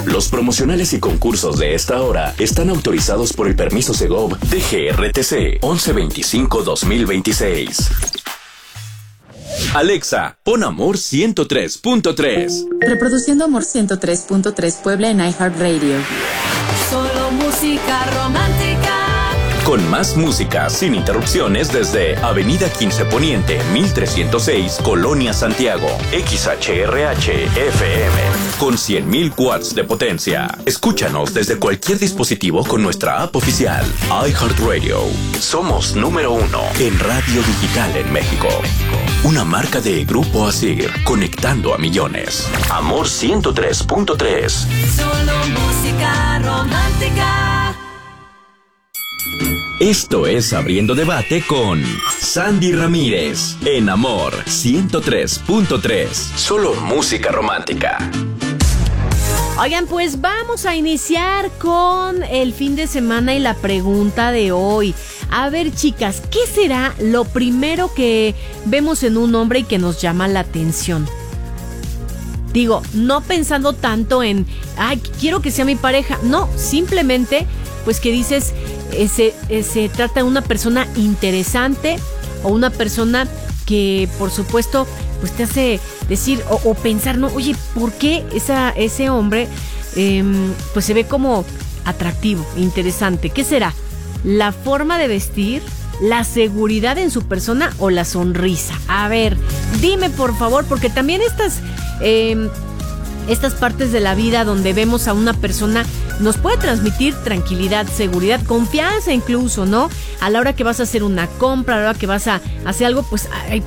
Los promocionales y concursos de esta hora están autorizados por el permiso Segov DGRTC 1125-2026. Alexa, pon Amor 103.3. Reproduciendo Amor 103.3 Puebla en iHeartRadio. Solo música romántica. Con más música sin interrupciones desde Avenida 15 Poniente, 1306, Colonia Santiago. XHRH FM con 100.000 watts de potencia. Escúchanos desde cualquier dispositivo con nuestra app oficial iHeartRadio. Somos número 1 en radio digital en México. Una marca de Grupo Asir, conectando a millones. Amor 103.3. Solo música romántica. Esto es Abriendo Debate con Sandy Ramírez en Amor 103.3. Solo música romántica. Oigan, pues vamos a iniciar con el fin de semana y la pregunta de hoy. A ver, chicas, ¿qué será lo primero que vemos en un hombre y que nos llama la atención? Digo, no pensando tanto en, ay, quiero que sea mi pareja. No, simplemente, pues que dices, se trata de una persona interesante o una persona que, por supuesto, pues te hace decir o pensar, no, oye, ¿por qué ese hombre pues se ve como atractivo, interesante? ¿Qué será? ¿La forma de vestir? ¿La seguridad en su persona o la sonrisa? A ver, dime por favor, porque también estas partes de la vida donde vemos a una persona nos puede transmitir tranquilidad, seguridad, confianza incluso, ¿no? A la hora que vas a hacer una compra, a la hora que vas a hacer algo, pues hay